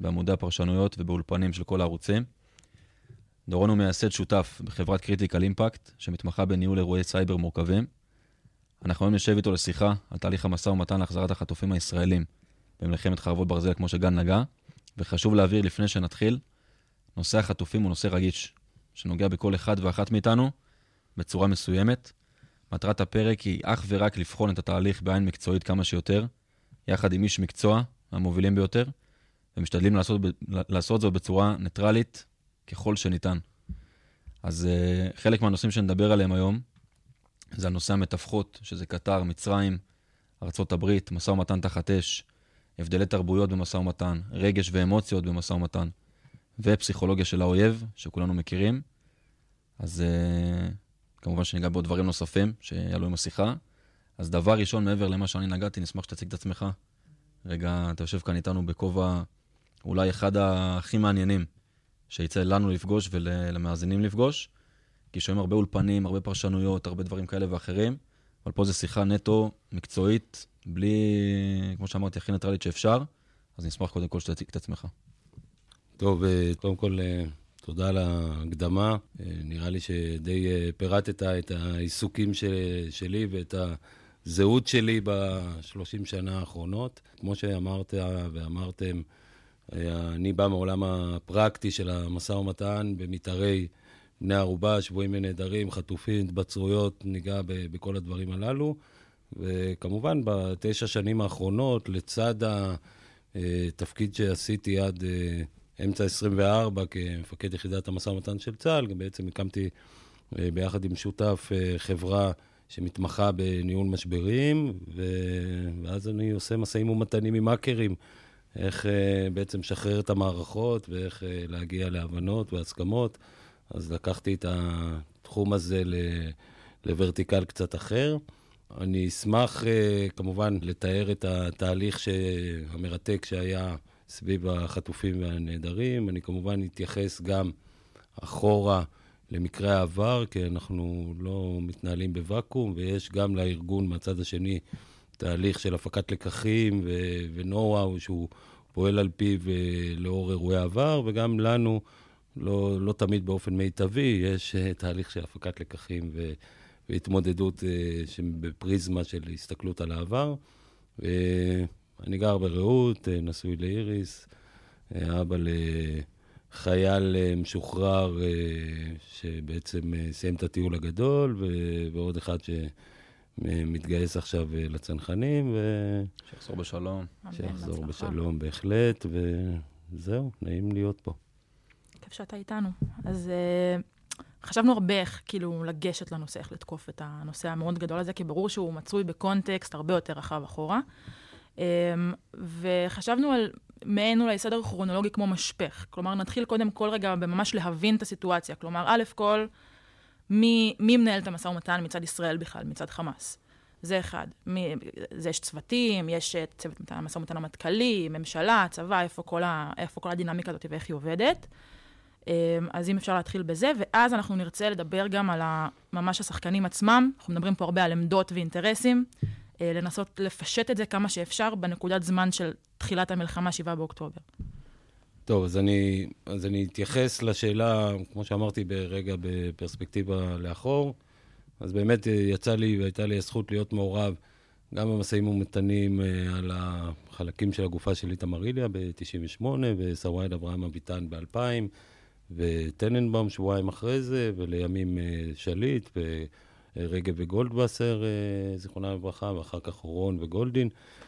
בעמודי הפרשנויות ובאולפנים של כל הערוצים. דורון הוא מייסד שותף בחברת קריטיקל אימפקט, שמתמחה בניהול אירועי סייבר מורכבים. אנחנו היום נשב איתו לשיחה על תהליך המשא ומתן להחזרת החטופים הישראלים במלחמת חרבות ברזל, כמו שגן נגע, וחשוב להעביר לפני שנתחיל, נושא החטופים הוא נושא רגיש, שנוגע בכל אחד ואחת מאיתנו בצורה מסוימת. מטרת הפרק היא אך ורק לבחון את התהליך בעין מקצועית כמה שיותר, יחד עם איש מקצוע, המובילים ביותר, ומשתדלים לעשות זאת בצורה ניטרלית ככל שניתן. אז חלק מהנושאים שנדבר עליהם היום, זה הנושא המתווכות, שזה קטר, מצרים, ארצות הברית, משא ומתן תחת אש, הבדלי תרבויות במשא ומתן, רגש ואמוציות במשא ומתן, ופסיכולוגיה של האויב, שכולנו מכירים. אז כמובן שניגע בעוד דברים נוספים שיעלו עם השיחה. אז דבר ראשון, מעבר למה שאני נגעתי, נשמח שתציג את עצמך. רגע, אתה יושב כאן איתנו בכובע אולי אחד הכי מעניינים שיצא לנו לפגוש ולמאזינים לפגוש, כי שומעים הרבה אולפנים, הרבה פרשנויות, הרבה דברים כאלה ואחרים, אבל פה זה שיחה נטו מקצועית, בלי, כמו שאמרתי, הכי ניטרלית שאפשר. אז נשמח קודם כל שתציג את עצמך. טוב, קודם כל תודה על ההקדמה. נראה לי שדי פירטת את העיסוקים שלי ואת הזהות שלי ב-30 שנה האחרונות. כמו שאמרת ואמרתם, אני בא מעולם הפרקטי של המשא ומתן, במתארי בני ערובה, שבויים ונעדרים, חטופים, התבצרויות, ניגע בכל הדברים הללו. וכמובן, ב9 שנים האחרונות, לצד התפקיד שעשיתי עד אמצע 24 כמפקד יחידת המשא ומתן של צה"ל, בעצם הקמתי ביחד עם שותף חברה שמתמחה בניהול משברים, ואז אני עושה משאים ומתנים עם האקרים, איך בעצם לשחרר את המערכות ואיך להגיע להבנות והסכמות. אז לקחתי את התחום הזה לוורטיקל קצת אחר. אני אשמח כמובן לתאר את התהליך המרתק שהיה סביב החטופים והנעדרים. אני כמובן אתייחס גם אחורה למקרה העבר, כי אנחנו לא מתנהלים בוואקום, ויש גם לארגון מהצד השני תהליך של הפקת לקחים ונוהאו שהוא פועל על פיו לאור אירועי העבר, וגם לנו לא תמיד באופן מיטבי, יש תהליך של הפקת לקחים והתמודדות בפריזמה של הסתכלות על העבר. אני גר ברעות, נשוי לאיריס, אבא לחייל משוחרר שבעצם סיים את הטיול הגדול, ועוד אחד שמתגייס עכשיו לצנחנים. שיחזור בשלום. שיחזור בשלום בהחלט, וזהו, נעים להיות פה. כיף שאתה איתנו. אז חשבנו הרבה איך כאילו לגשת לנושא, איך לתקוף את הנושא המאוד גדול הזה, כי ברור שהוא מצוי בקונטקסט הרבה יותר רחב אחורה. וחשבנו על מעין אולי סדר כרונולוגי כמו משפך. כלומר, נתחיל קודם כל רגע בממש להבין את הסיטואציה. כלומר, א' כל, מי מנהל את המשא ומתן מצד ישראל בכלל, מצד חמאס? זה אחד. זה יש צוותים, יש צוות המשא ומתן המטכ"לי, ממשלה, צבא, איפה כל הדינמיקה הזאת ואיך היא עובדת. אז אם אפשר להתחיל בזה, ואז אנחנו נרצה לדבר גם על ממש השחקנים עצמם. אנחנו מדברים פה הרבה על עמדות ואינטרסים, לנסות לפשט את זה כמה שאפשר בנקודת זמן של תחילת המלחמה 7 באוקטובר. טוב, אז אני אתייחס לשאלה, כמו שאמרתי ברגע בפרספקטיבה לאחור. אז באמת יצא לי והייתה לי הזכות להיות מעורב גם במשאים ומתנים על החלקים של הגופה של איתמר איליה ב-98, וסוויד אברהם אביטן ב-2000, וטננבאום שבועיים אחרי זה, ולימים שליט, ורגב וגולדווסר, זיכרונה לברכה, ואחר כך אורון וגולדין,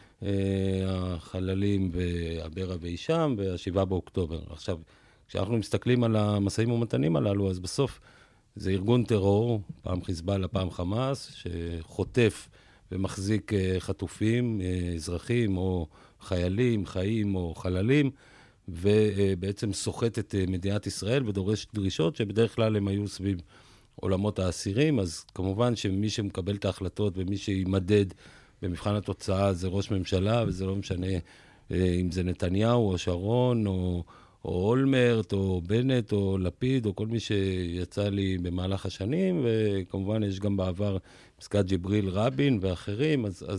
החללים באברה ואישם, וה7 באוקטובר. עכשיו, כשאנחנו מסתכלים על המשאים ומתנים הללו, אז בסוף זה ארגון טרור, פעם חיזבאללה, פעם חמאס, שחוטף ומחזיק חטופים, אזרחים או חיילים, חיים או חללים, ובעצם סוחט את מדינת ישראל ודורש דרישות שבדרך כלל הם היו סביב עולמות האסירים. אז כמובן שמי שמקבל את ההחלטות ומי שימדד במבחן התוצאה זה ראש ממשלה, וזה לא משנה אם זה נתניהו או שרון או אולמרט או בנט או לפיד או כל מי שיצא לי במהלך השנים, וכמובן יש גם בעבר פסקת ג'יבריל רבין ואחרים. אז